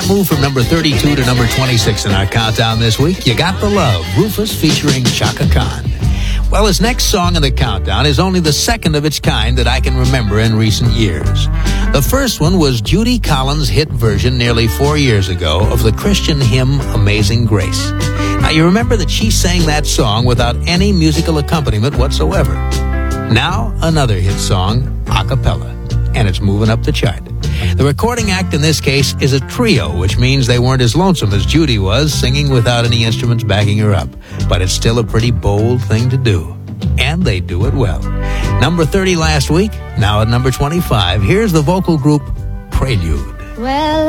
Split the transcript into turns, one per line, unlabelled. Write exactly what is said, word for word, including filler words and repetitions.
that moved from number thirty-two to number twenty-six in our countdown this week. You Got the Love, Rufus featuring Chaka Khan. Well, his next song in the countdown is only the second of its kind that I can remember in recent years. The first one was Judy Collins' hit version nearly four years ago of the Christian hymn Amazing Grace. Now, you remember that she sang that song without any musical accompaniment whatsoever. Now, another hit song, a cappella, and it's moving up the chart. The recording act in this case is a trio, which means they weren't as lonesome as Judy was, singing without any instruments backing her up. But it's still a pretty bold thing to do. And they do it well. Number thirty last week, now at number twenty-five, here's the vocal group Prelude.
Well,